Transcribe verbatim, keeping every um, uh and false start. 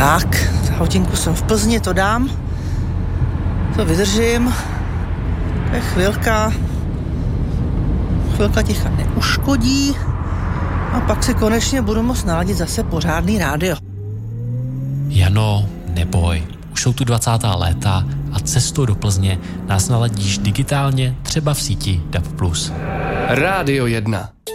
Tak, za hodinku jsem v Plzni, to dám. To vydržím. To je chvilka. Chvilka ticha neuškodí. A pak si konečně budu moct naladit zase pořádný rádio. Jano, neboj. Už jsou tu dvacátá léta a cestou do Plzně nás naladíš digitálně, třeba v síti D A B plus. Rádio jedna.